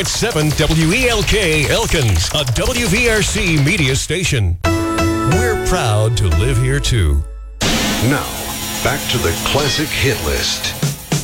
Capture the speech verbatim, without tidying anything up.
It's seven W E L K Elkins, a W V R C media station. We're proud to live here too. Now, back to the classic hit list.